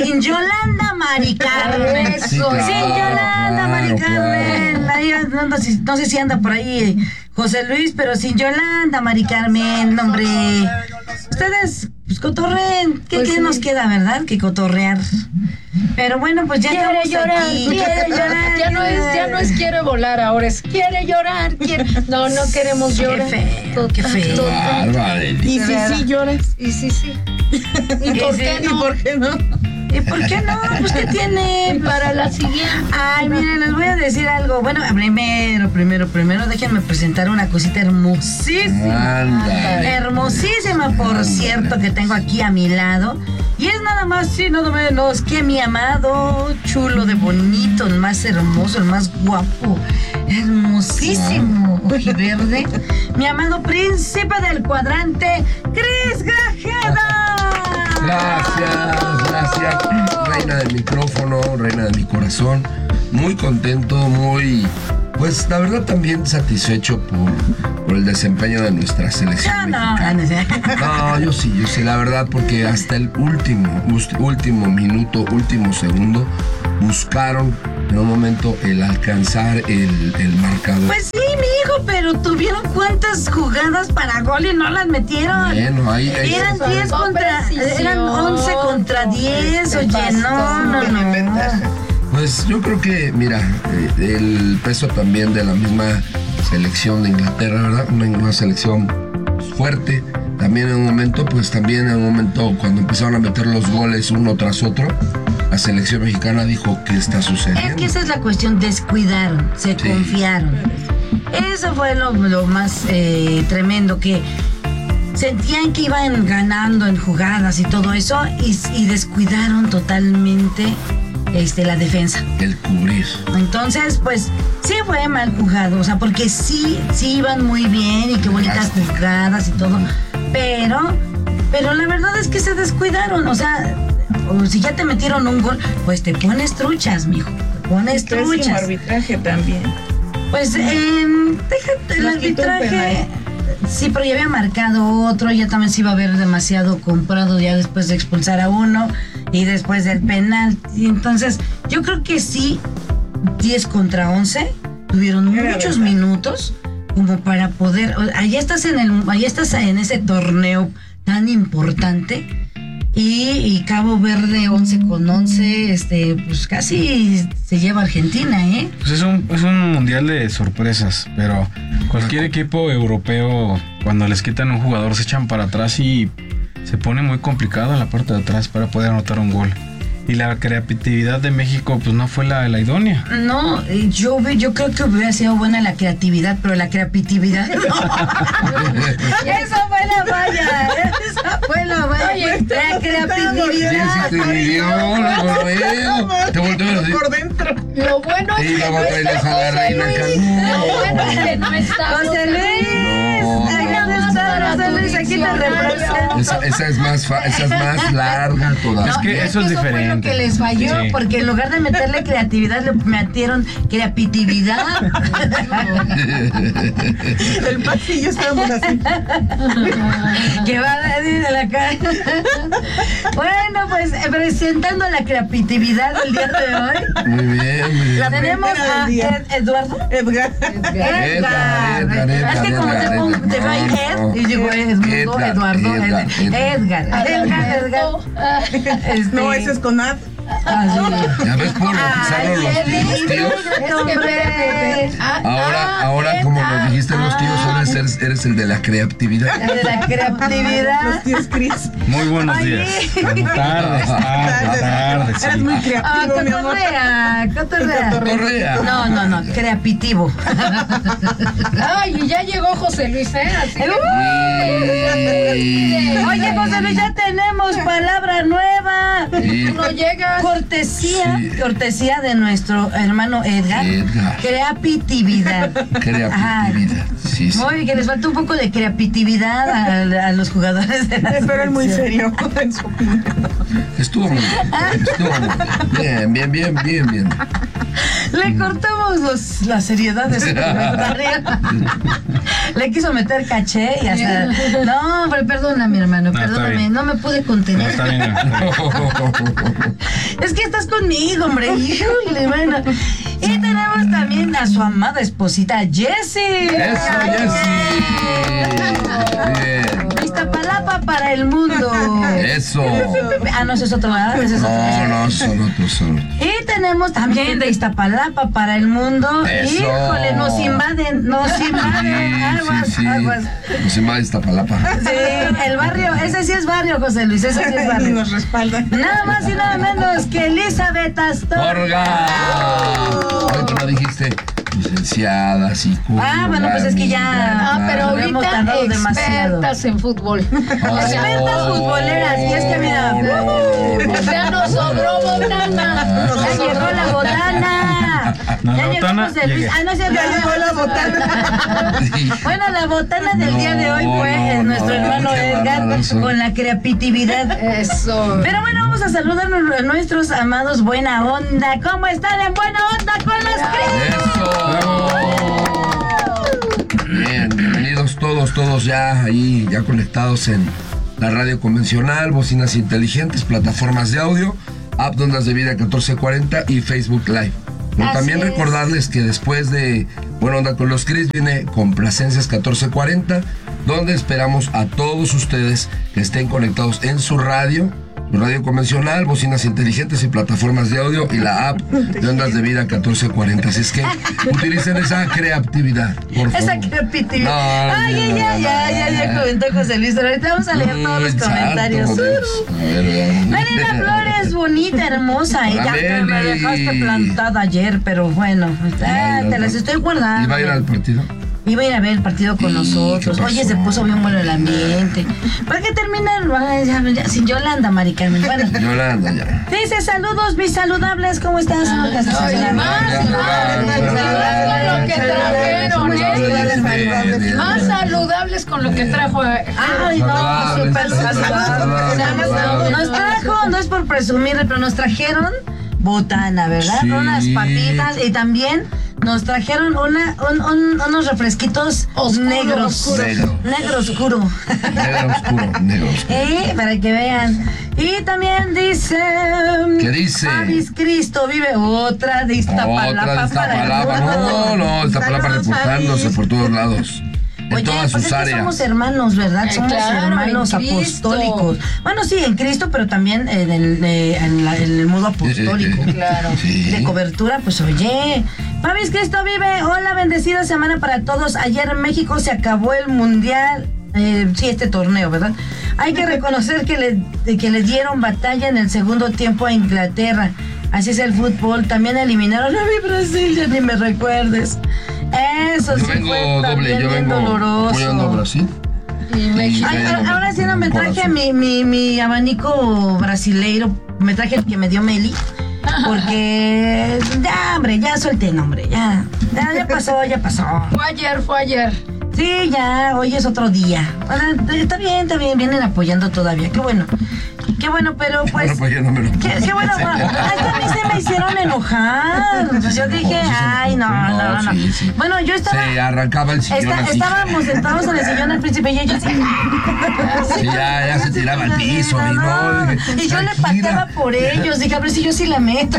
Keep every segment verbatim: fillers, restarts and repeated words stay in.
sin Yolanda Mari Carmen. Eso. Sí, claro, sin Yolanda claro, Mari Carmen. claro. Ahí, no, no, sé, no sé si anda por ahí José Luis, pero sin Yolanda Mari Carmen, hombre. Ustedes, pues cotorreen. ¿Qué, Pues qué sí. nos queda, verdad? Que cotorrear. Pero bueno, pues ya Quiere estamos llorar, aquí. quiere llorar. Ya no es, ya no es quiere volar, ahora es quiere llorar, quiere. No, no queremos llorar. Qué feo, qué feo. Total. Bárbara. Y si sí lloras. Y sí, sí. ¿Y por sí, qué ¿y no? ¿Por qué no? ¿Y por qué no? Pues ¿qué tiene? Y para la siguiente. Ay, miren, les voy a decir algo. Bueno, primero, primero, primero, déjenme presentar una cosita hermosísima. Ándale. Hermosísima, por cierto, que tengo aquí a mi lado. Y es nada más y nada menos que mi amado, chulo de bonito, el más hermoso, el más guapo, hermosísimo, ojiverde. Mi amado príncipe del cuadrante, Cris Grajeda. Gracias, gracias. Reina del micrófono, reina de mi corazón. Muy contento, muy... Pues la verdad también satisfecho por, por el desempeño de nuestra selección No, no, mexicana. no sé. No, yo sí, yo sí, la verdad, porque hasta el último, ust- último minuto, último segundo, buscaron en un momento el alcanzar el, el marcador. Pues sí, mi hijo, pero tuvieron cuántas jugadas para gol y no las metieron. Bueno, ahí, ahí Eran está. diez contra, eran once contra diez, oye, no, no, no. Pues yo creo que, mira, eh, el peso también de la misma selección de Inglaterra, ¿verdad? Una, una selección fuerte. También en un momento, pues también en un momento cuando empezaron a meter los goles uno tras otro, la selección mexicana dijo, ¿qué está sucediendo? Es que esa es la cuestión, descuidaron, se Sí. confiaron. Eso fue lo, lo más eh, tremendo, que sentían que iban ganando en jugadas y todo eso, y, y descuidaron totalmente este, la defensa. El cubrir. Entonces, pues, sí fue mal jugado, o sea, porque sí, sí iban muy bien y qué bonitas Lástima. jugadas y todo, pero, pero la verdad es que se descuidaron, o sea, o si ya te metieron un gol, pues te pones truchas, mijo, te pones Pésimo truchas. arbitraje también. Pues, eh, déjate el Les quitó un arbitraje. penal. Sí, pero ya había marcado otro, ya también se iba a ver demasiado comprado ya después de expulsar a uno y después del penal. Y entonces, yo creo que sí, diez contra once, tuvieron Era muchos verdad. minutos como para poder. Allá estás en el, allá estás en ese torneo tan importante. Y, y Cabo Verde once con once, este, pues casi se lleva Argentina, ¿eh? Pues es un, es un mundial de sorpresas, pero cualquier equipo europeo, cuando les quitan un jugador, se echan para atrás y se pone muy complicado en la parte de atrás para poder anotar un gol. Y la creatividad de México, pues no fue la, la idónea. No, eh, yo, ve- yo creo que hubiera sido buena la creatividad, pero la creatividad no. Esa fue la falla, esa fue la falla. La creatividad. Sí, sí, te midió, lo veo. Te volteo así. Por dentro. Lo bueno es Y que luego no traerles está a la José reina Luis. Cancún. Lo bueno es que no está José Luis, No. ahí dónde está José Luis, aquí te representa. Esa, esa es más fa- esa es más larga todavía. Es que No, eso es fue lo diferente. que les falló, Sí. porque en lugar de meterle creatividad, le metieron creatividad. El pasillo estábamos así. Que va a decir de la cara. Bueno, pues eh, presentando la creatividad del día de hoy, Muy bien, muy bien. La tenemos primera del a día. Ed- Eduardo. Edgar. Edgar. Edgar, Edgar, Es que como te, Edgar, pongo- Edgar. te va No, Ed, no. y digo Edmundo, Edgar, Eduardo, Edgar, Edgar. Edgar. Edgar, Edgar. Este, No, ese es con Ad. así. Ya ves por bautizarnos los, Ay, los tíos. hombre. Ahora, ahora como nos dijiste los tíos, ahora eres, eres el de la creatividad. De la creatividad. Los tíos Chris. Muy buenos Oye. días. Tardes, tardes, tardes. Eres sí. muy Ah, creativo, mi amor. cotorrea, cotorrea. Cotorrea. No, no, no, creativo. Ay, y ya llegó José Luis, ¿eh? Así que... Y- Oye, José Luis, ya tenemos palabra nueva. y- no llega. Cortesía, Sí. cortesía de nuestro hermano Edgar. Edgar. Creatividad. Creatividad. Sí, sí. Muy bien, que les falta un poco de creatividad a, a los jugadores de la Pero es muy selección. serio en su opinión. Estuvo muy bien. Estuvo muy bien. Bien, bien, bien, bien, bien. Le cortamos los, la seriedad de su comentario. Le quiso meter caché y hasta... No, hombre, perdona, mi hermano, No, está perdóname, bien. no me pude No, contener. está bien. está bien. Es que estás conmigo, hombre. Híjole, bueno. Y tenemos también a su amada esposita, Jessie. Eso, Jessie. Bien. De Iztapalapa para el mundo. Eso. Ah, no, ese es otro, ¿verdad? Ese es otro. No, no, son otros, son otros. Y tenemos también de Iztapalapa para el mundo. Eso. Híjole, nos invaden, nos invaden. Sí, Aguas, sí, sí. aguas. Nos invade Iztapalapa. Sí, el barrio, ese sí es barrio, José Luis, ese sí es Y barrio. nos respaldan. Nada más y nada menos que Elizabeth Astorga. ¡Orga! Ay, tú no dijiste licenciada, psicóloga. Ah, bueno, pues es que ya- Ah, pero Hemos ahorita tardado demasiado. expertas en fútbol. O sea, Expertas futboleras, y es que mira, o sea, nos sobró botana. ya llegó la botana. No, Ya la llegó botana José Luis. llegué. Ah, no es cierto. Ya llegó la botana. Sí. Bueno, la botana del día de hoy fue No, eh, no, nuestro no, hermano qué Edgar bárbaro. con la creatividad. Eso. Pero bueno, vamos a saludar a nuestros amados Buena Onda. ¿Cómo están en Buena Onda con los Cris? ¡Eso! Bien, bienvenidos todos, todos ya ahí, ya conectados en la radio convencional, bocinas inteligentes, plataformas de audio, app de Ondas de Vida catorce cuarenta y Facebook Live. Pero Así también es. recordarles que después de Buena Onda con los Cris viene Complacencias catorce cuarenta, donde esperamos a todos ustedes que estén conectados en su radio, su radio convencional, bocinas inteligentes y plataformas de audio y la app de Ondas de Vida catorce cuarenta. Así es que utilicen esa creatividad, por favor. Esa creatividad. No, Ay, no, ya, ya, no, ya, ya, ya no. comentó José Luis. Pero ahorita vamos a leer todos los Ay, santo comentarios. Dios. A ver, veamos. Marina Flores, bonita, hermosa. Hola, Ella te me Meli. dejaste plantada ayer, pero bueno, ah, te las estoy guardando. ¿Y va a ir al partido? Iba a ir a ver el partido con Sí, nosotros. ¿qué Oye, pasó? se puso bien bueno el ambiente. ¿Para qué terminar? Ay, ya, ya, sin Yolanda, Mari Carmen. Bueno. Yolanda, ya. Dice, saludos, mis saludables. ¿Cómo estás? Ay, Lucas? más, Ya, más, ya, más, ya, más con lo que trajeron, ¿eh? Más saludables con lo que trajo. eh. Ay, no, Saludables, súper saludables, saludables. Nos trajo, no es por presumir, pero nos trajeron botana, ¿verdad? Sí. Unas papitas y también nos trajeron una, un- un- unos refresquitos Oscuro, negros. oscuro. Negro. Negro oscuro. Negro oscuro, negro oscuro. Eh, para que vean. Y también dice. ¿Qué dice? Avis Cristo vive otra de Iztapalapa. Otra de para el Iztapalapa. mundo. No, no, Iztapalapa Saludos, reportándose Avis. por todos lados. En Oye, todas pues sus es que áreas. somos hermanos, ¿verdad? Eh, Somos claro, hermanos en Cristo. apostólicos. Bueno, sí, en Cristo, pero también en el, eh, en la- en el modo apostólico. Claro. Sí. De cobertura, pues oye. Pavis Cristo vive. Hola, bendecida semana para todos. Ayer en México se acabó el mundial. Eh, sí, este torneo, ¿verdad? Hay que reconocer que le, que le dieron batalla en el segundo tiempo a Inglaterra. Así es el fútbol. También eliminaron a mi Brasil, ya ni me recuerdes. Eso Yo sí vengo fue doble, también yo bien vengo doloroso. apoyando a Brasil. Y México. Ay, Sí, a- no, ahora sí no me traje corazón. mi, mi, mi abanico brasileiro, me traje el que me dio Meli, porque ya, hombre, ya solté, no, hombre, ya, ya, ya pasó, ya pasó. Fue ayer, fue ayer. Sí, ya, hoy es otro día. Bueno, está bien, está bien, vienen apoyando todavía, qué bueno, qué bueno, pero pues... Bueno, pues yo no me lo Qué, qué bueno, hasta a mí se me hicieron enojar. Pues yo dije, No, sí se ay, no, enojó. no, no. Sí, sí. Bueno, yo estaba... Se arrancaba el sillón Está- así. estábamos sentados en el sillón al príncipe y ella así. Sí, ya, ya se tiraba al piso y no. dije, Y yo le tranquila. pateaba por ellos. Dije, a ver si yo sí la meto.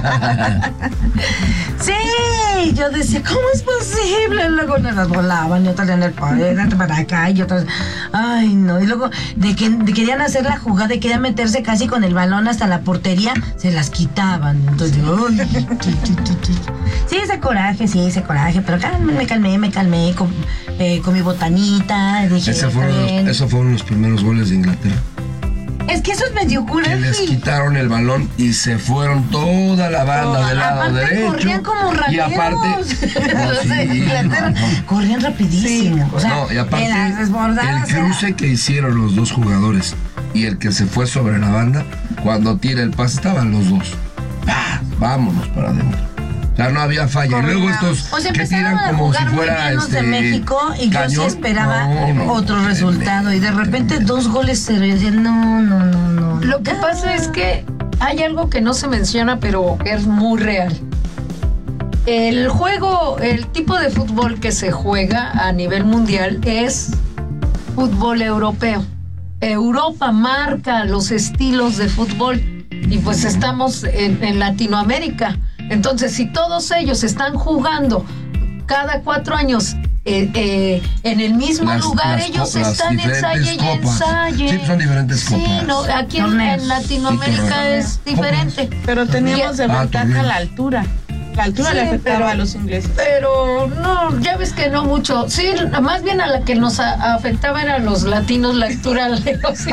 Sí, yo decía, ¿cómo es posible? Luego nos las volaban y otras en el poder, para acá y otras. Ay, no. Y luego de que de querían hacer la jugada y querían meterse casi con el balón hasta la portería, se las quitaban. Entonces, ay, tu, tu, tu, tu. Sí, ese coraje, sí, ese coraje. Pero calme, me calmé, me calmé con, eh, con mi botanita. Dije, Ese está fueron bien. los, esos fueron los primeros goles de Inglaterra. Es que eso es medio Que les coraje. quitaron el balón y se fueron toda la banda Toda. del lado Aparte derecho. corrían como y rateros. aparte, no, Los sí, de Inglaterra no, no. corrían rapidísimo. O sea, No, y aparte, en las desbordadas el era- cruce que hicieron los dos jugadores y el que se fue sobre la banda, cuando tira el pase, estaban los dos. ¡Pah! Vámonos para adentro. O sea, no había falla. Y luego estos O sea, que empezaron tiran a como si jugar muy fuera bien los este, de México y yo sí cañón. esperaba No, no, otro tremendo, resultado. Y de repente tremendo. dos goles cero. Y decía, no, no, no, no. Lo que pasa es que hay algo que no se menciona, pero que es muy real. El juego, el tipo de fútbol que se juega a nivel mundial es fútbol europeo. Europa marca los estilos de fútbol y pues estamos en, en Latinoamérica. Entonces, si todos ellos están jugando cada cuatro años eh, eh, en el mismo Las- lugar, las ellos co- las están diferentes ensaye y copas. ensaye. Sí, son diferentes Sí, copas. no, aquí en, Torneos. en Latinoamérica Sí, es torneos. diferente. Pero teníamos de Ah, ventaja también. la altura. La altura Sí, le afectaba pero- a los ingleses. Pero no, ya ves que no mucho. Sí, más bien a la que nos a- afectaba eran los latinos, la altura de los ingleses.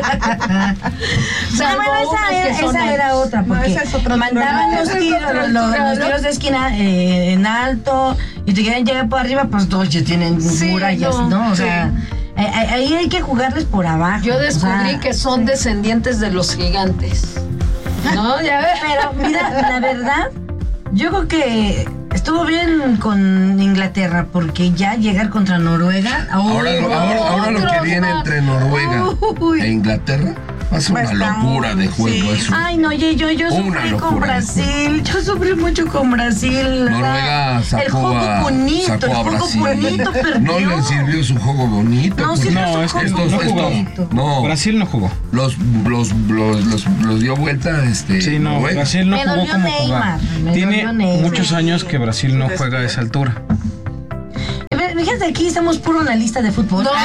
No, Salvo bueno, esa, unos que era, son esa ahí. era otra, No, porque esa es otra mandaban altura. los Esa es tiros, otra los, altura, los ¿no? tiros de esquina eh, en alto, y te quieren llegar por arriba, pues dos ya tienen Sí, murallas, no, ¿no? O sí. sea, ahí, ahí hay que jugarles por abajo. Yo o descubrí sea, que son descendientes de los gigantes. ¿No? Ya ves. Pero mira, la verdad, yo creo que estuvo bien con Inglaterra, porque ya llegar contra Noruega. Ahora, lo- ahora, ahora lo que otros viene más. entre Noruega Uy. e Inglaterra va a ser una Pues está locura muy- de juego sí. eso. Ay, no, yo, yo, yo Una sufrí locura con de Brasil. Yo sufrí mucho con Brasil. la Noruega verdad. sacó el juego a, bonito, sacó el a juego Brasil. bonito perdió. No le sirvió su juego bonito. No pues. sirvió No, su es que juego estos- no jugó. bonito. No, Brasil no jugó. los, los, los, los, los dio vuelta este, Sí, no, Noruega. Brasil no Me jugó dolió como Neymar, jugaba. me Tiene dolió Neymar. muchos años que Brasil no juega a esa altura. Fíjate, aquí estamos puro analista de fútbol. No,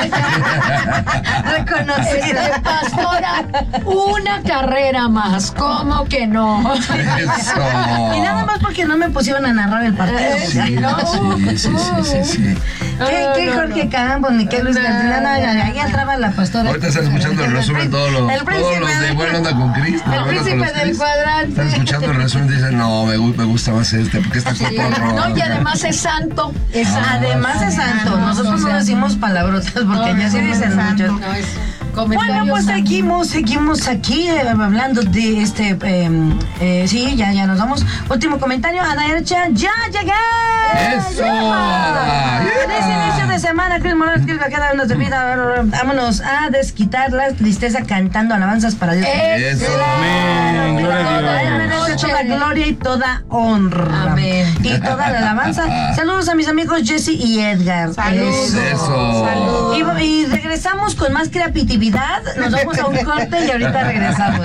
Reconocido. Este, pastora, una carrera más. ¿Cómo que no? Eso. Y nada más porque no me pusieron a narrar el partido. Eh, Sí, sí, sí, sí, sí, sí. ¿Qué, qué No, no, Jorge no. Campos, ni qué Luis No, García? No, no, no, ahí entraba la pastora. Ahorita están escuchando el resumen todos los, El todos príncipe los de de- Buena Onda con Cristo. El Buena Onda con príncipe los del Cris. cuadrante. Están escuchando el resumen y dicen, no, me, gu- me gusta más este, porque está Sí, con no, y además es santo. Es santo. Además es santo. Nosotros no decimos palabrotas porque No, ya se no, dicen no, muchos. no, es comentario Bueno, pues santo. seguimos, seguimos aquí eh, hablando de este. eh, eh, sí, ya, ya nos vamos. Último comentario, Ana Ercha, ¡ya llegué! ¡Eso! ¡Yeah! ¡Yeah! ¡Feliz inicio de semana! Cris Morales, Cris Bajeda, dándonos de vida. Vámonos a desquitar la tristeza cantando alabanzas para Dios. Eso. Amén, gloria a Dios. Él merece toda gloria y toda honra. Amén. Y toda la alabanza. Saludos a mis amigos Jesse y Edgar. Saludos. Eso. Saludos. Y, y regresamos con más creatividad. Nos vamos a un corte y ahorita regresamos.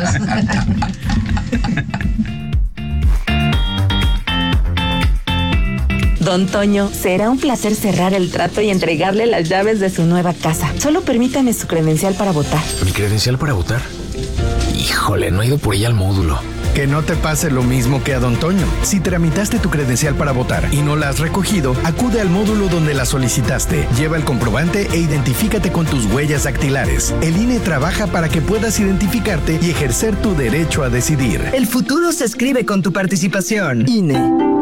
Don Toño, será un placer cerrar el trato y entregarle las llaves de su nueva casa. Solo permítame su credencial para votar. ¿Mi credencial para votar? Híjole, no he ido por ella al módulo. Que no te pase lo mismo que a Don Toño. Si tramitaste tu credencial para votar y no la has recogido, acude al módulo donde la solicitaste. Lleva el comprobante e identifícate con tus huellas dactilares. El I N E trabaja para que puedas identificarte y ejercer tu derecho a decidir. El futuro se escribe con tu participación. I N E.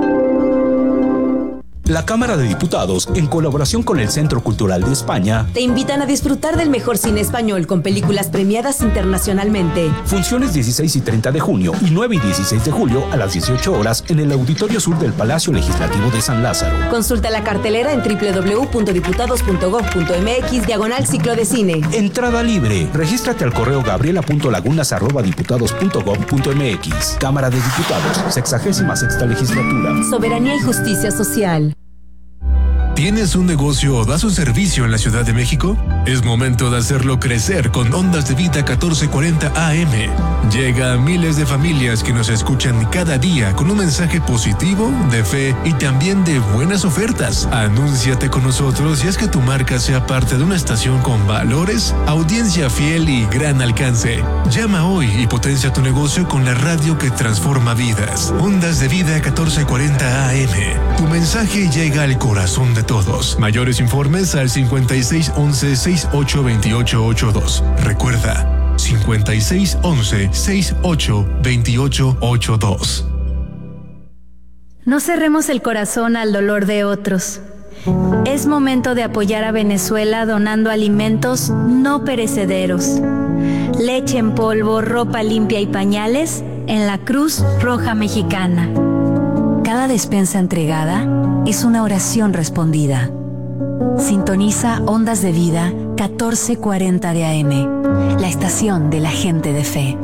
La Cámara de Diputados, en colaboración con el Centro Cultural de España, Te invitan a disfrutar del mejor cine español con películas premiadas internacionalmente. funciones dieciséis y treinta de junio y nueve y dieciséis de julio a las dieciocho horas en el Auditorio Sur del Palacio Legislativo de San Lázaro. Consulta la cartelera en doble u doble u doble u punto diputados punto gob punto eme equis diagonal ciclo de cine. Entrada libre. Regístrate al correo gabriela punto lagunas arroba diputados punto gob punto eme equis. Cámara de Diputados, sexagésima sexta legislatura. Soberanía y justicia social. ¿Tienes un negocio o das un servicio en la Ciudad de México? Es momento de hacerlo crecer con Ondas de Vida catorce cuarenta A M. Llega a miles de familias que nos escuchan cada día con un mensaje positivo, de fe y también de buenas ofertas. Anúnciate con nosotros y haz que tu marca sea parte de una estación con valores, audiencia fiel y gran alcance. Llama hoy y potencia tu negocio con la radio que transforma vidas. Ondas de Vida catorce cuarenta A M. Tu mensaje llega al corazón de todos. Mayores informes al cincuenta y seis once sesenta y ocho veintiocho ochenta y dos. Recuerda, cincuenta y seis once sesenta y ocho veintiocho ochenta y dos. No cerremos el corazón al dolor de otros. Es momento de apoyar a Venezuela donando alimentos no perecederos. Leche en polvo, ropa limpia y pañales en la Cruz Roja Mexicana. Cada despensa entregada es una oración respondida. Sintoniza Ondas de Vida catorce cuarenta de A M, la estación de la gente de fe.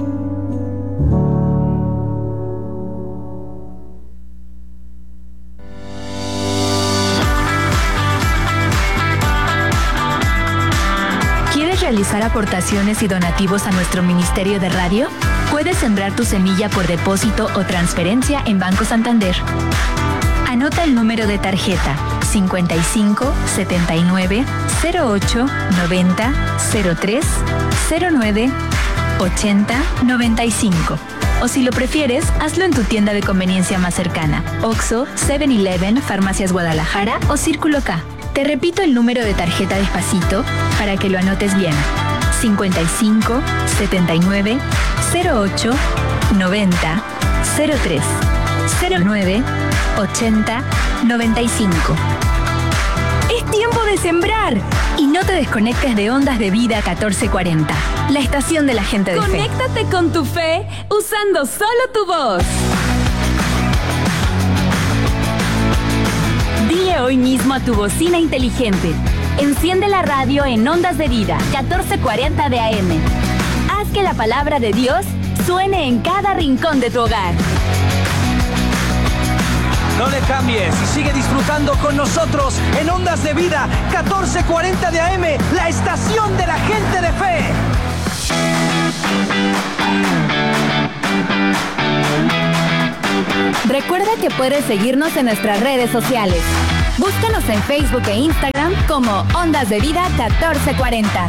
realizar aportaciones y donativos a nuestro Ministerio de Radio? Puedes sembrar tu semilla por depósito o transferencia en Banco Santander. Anota el número de tarjeta cincuenta y cinco, setenta y nueve, cero ocho, noventa, cero tres, cero nueve, ochenta, noventa y cinco. O si lo prefieres, hazlo en tu tienda de conveniencia más cercana. Oxxo, seven eleven, Farmacias Guadalajara o Círculo K. Te repito el número de tarjeta despacito para que lo anotes bien. cincuenta y cinco, setenta y nueve, cero ocho, noventa, cero tres, cero nueve, ochenta, noventa y cinco. Es tiempo de sembrar. Y no te desconectes de Ondas de Vida catorce cuarenta, la estación de la gente de fe. Conéctate con tu fe usando solo tu voz. Dile hoy mismo a tu bocina inteligente: enciende la radio en Ondas de Vida catorce cuarenta de A M. Haz que la palabra de Dios suene en cada rincón de tu hogar. No le cambies y sigue disfrutando con nosotros en Ondas de Vida catorce cuarenta de A M, la estación de la gente de fe. Recuerda que puedes seguirnos en nuestras redes sociales. Búscanos en Facebook e Instagram como Ondas de Vida catorce cuarenta.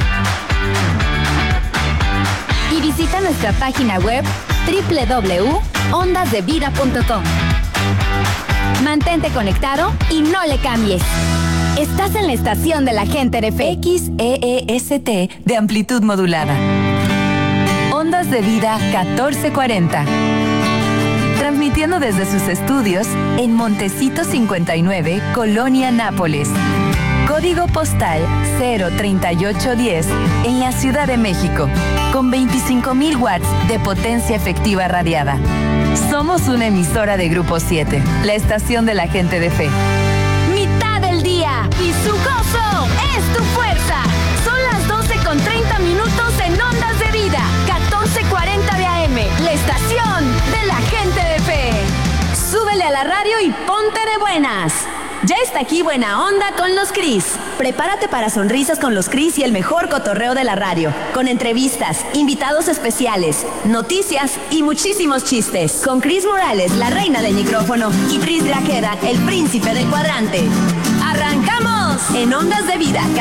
Y visita nuestra página web doble u doble u doble u punto ondas de vida punto com. Mantente conectado y no le cambies. Estás en la estación de la gente de fe. X E E S T de amplitud modulada. Ondas de Vida catorce cuarenta. Transmitiendo desde sus estudios en Montecito cincuenta y nueve, Colonia Nápoles. Código postal cero treinta y ocho diez en la Ciudad de México, con veinticinco mil watts de potencia efectiva radiada. Somos una emisora de Grupo siete, la estación de la gente de fe. Mitad del día y su gozo es tu fuerza. Son las doce con treinta minutos en Ondas de Vida catorce cuarenta de A M, la estación de la gente de fe. Súbele a la radio y ponte de buenas. Ya está aquí Buena Onda con los Cris. Prepárate para sonrisas con los Cris y el mejor cotorreo de la radio, con entrevistas, invitados especiales, noticias y muchísimos chistes. Con Cris Morales, la reina del micrófono, y Tris Grajeda, el príncipe del cuadrante. ¡Arrancamos! En Ondas de Vida